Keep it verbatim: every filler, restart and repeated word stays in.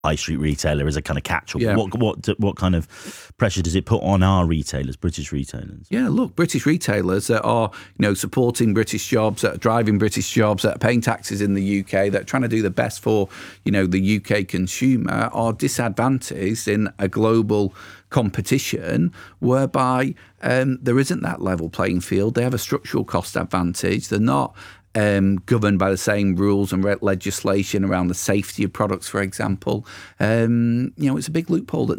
high street retailer as a kind of catch-all. Yeah. What what what kind of pressure does it put on our retailers, British retailers? Yeah, look, British retailers that are, you know, supporting British jobs, that are driving British jobs, that are paying taxes in the U K, that are trying to do the best for, you know, the U K consumer, are disadvantaged in a global competition whereby um, there isn't that level playing field. They have a structural cost advantage. They're not Um, governed by the same rules and re- legislation around the safety of products, for example. Um, you know, it's a big loophole that